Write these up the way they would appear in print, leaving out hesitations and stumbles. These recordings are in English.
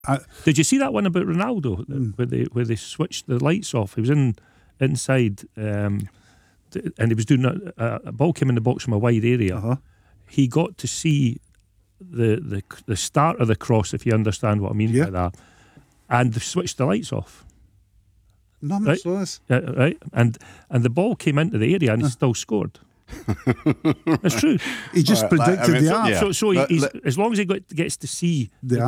Did you see that one about Ronaldo where they switched the lights off? He was inside and he was doing a ball came in the box from a wide area. He got to see the start of the cross, if you understand what I mean by that, and they switched the lights off. Right, and the ball came into the area and he still scored. It's true. He just predicted the art. So as long as he gets to see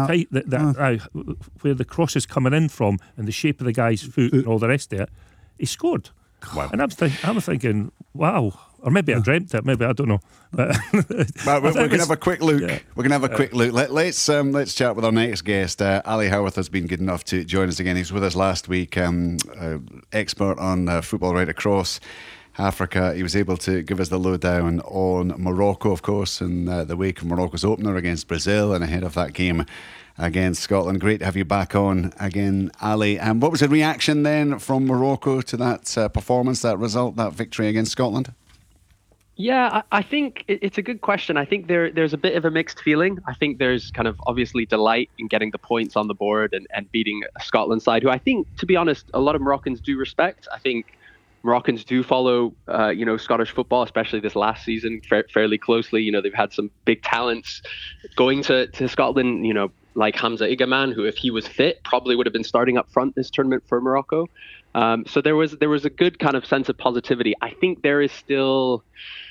where the cross is coming in from and the shape of the guy's foot and all the rest of it, he scored. Wow. And I'm thinking, wow. Or maybe I dreamt it. Maybe I don't know. But we're going to have a quick look. Yeah. We're going to have a quick look. Let's chat with our next guest. Ali Howarth has been good enough to join us again. He was with us last week. Expert on football right across Africa. He was able to give us the lowdown on Morocco, of course, in the wake of Morocco's opener against Brazil and ahead of that game against Scotland. Great to have you back on again, Ali. And what was the reaction then from Morocco to that performance, that result, that victory against Scotland? Yeah, I think it's a good question. I think there's a bit of a mixed feeling. I think there's kind of obviously delight in getting the points on the board and beating a Scotland side, who I think, to be honest, a lot of Moroccans do respect. I think Moroccans do follow, Scottish football, especially this last season, fairly closely. They've had some big talents going to Scotland, like Hamza Igaman, who, if he was fit, probably would have been starting up front this tournament for Morocco. So there was a good kind of sense of positivity. I think there is still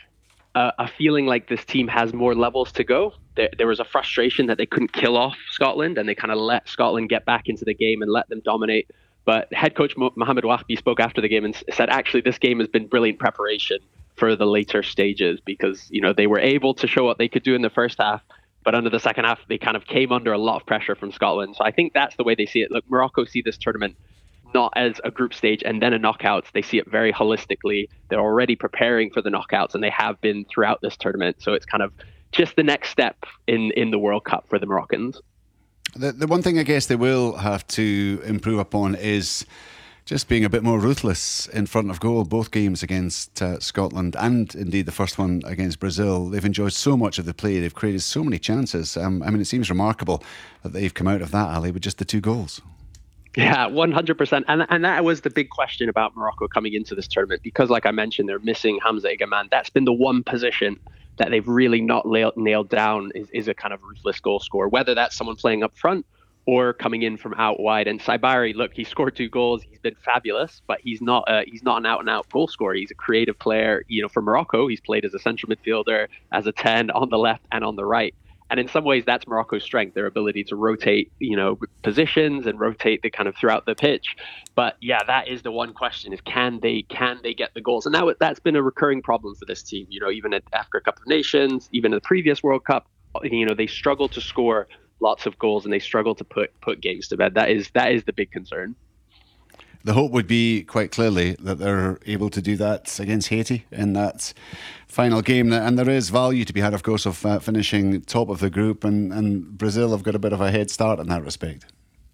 a feeling like this team has more levels to go. There was a frustration that they couldn't kill off Scotland, and they kind of let Scotland get back into the game and let them dominate. But head coach Mohamed Wahbi spoke after the game and said, actually, this game has been brilliant preparation for the later stages because, they were able to show what they could do in the first half. But under the second half, they kind of came under a lot of pressure from Scotland. So I think that's the way they see it. Look, Morocco see this tournament not as a group stage and then a knockouts. They see it very holistically. They're already preparing for the knockouts, and they have been throughout this tournament. So it's kind of just the next step in the World Cup for the Moroccans. The one thing I guess they will have to improve upon is just being a bit more ruthless in front of goal. Both games against Scotland and indeed the first one against Brazil, they've enjoyed so much of the play. They've created so many chances. It seems remarkable that they've come out of that, Ali, with just the 2 goals. Yeah, 100%. And that was the big question about Morocco coming into this tournament, because like I mentioned, they're missing Hamza Igaman. That's been the one position that they've really not nailed down is a kind of ruthless goal scorer, whether that's someone playing up front or coming in from out wide. And Saibari, look, he scored 2 goals. He's been fabulous, but he's not an out-and-out goal scorer. He's a creative player. For Morocco, he's played as a central midfielder, as a 10 on the left and on the right. And in some ways, that's Morocco's strength, their ability to rotate, positions and rotate the kind of throughout the pitch. But yeah, that is the one question: is can they get the goals? And that's been a recurring problem for this team. Even at Africa Cup of Nations, even in the previous World Cup, they struggle to score lots of goals and they struggle to put games to bed. That is the big concern. The hope would be quite clearly that they're able to do that against Haiti in that final game. And there is value to be had, of course, of finishing top of the group. And Brazil have got a bit of a head start in that respect.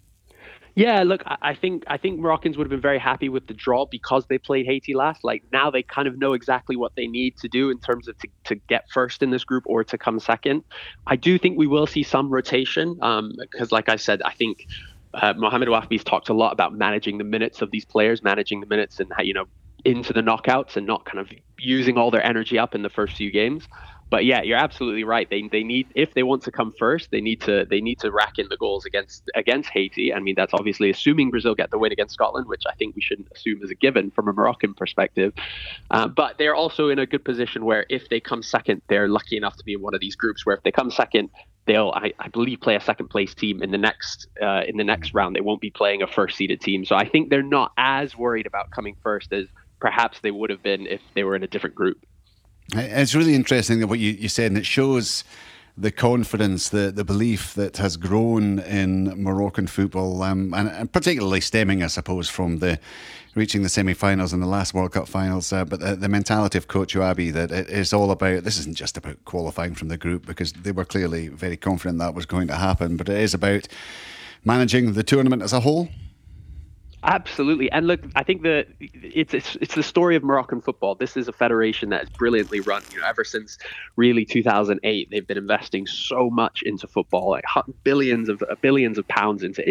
Yeah, look, I think Moroccans would have been very happy with the draw because they played Haiti last. Like, now they kind of know exactly what they need to do in terms of to get first in this group or to come second. I do think we will see some rotation because, like I said, I think Mohamed Wahbi's talked a lot about managing the minutes of these players, managing the minutes and into the knockouts and not kind of using all their energy up in the first few games. But yeah, you're absolutely right. They need, if they want to come first, they need to rack in the goals against Haiti. I mean, that's obviously assuming Brazil get the win against Scotland, which I think we shouldn't assume is a given from a Moroccan perspective. But they're also in a good position where if they come second, they're lucky enough to be in one of these groups where if they come second, they'll, I believe, play a second place team in the next round. They won't be playing a first seeded team. So I think they're not as worried about coming first as perhaps they would have been if they were in a different group. It's really interesting that what you said, and it shows the confidence, the belief that has grown in Moroccan football, and particularly stemming, I suppose, from reaching the semi-finals and the last World Cup finals. But the mentality of Coach Wahbi, that it is all about, this isn't just about qualifying from the group, because they were clearly very confident that was going to happen, but it is about managing the tournament as a whole. Absolutely. And look, I think it's the story of Moroccan football. This is a federation that is brilliantly run. Ever since really 2008, they've been investing so much into football, like billions of pounds into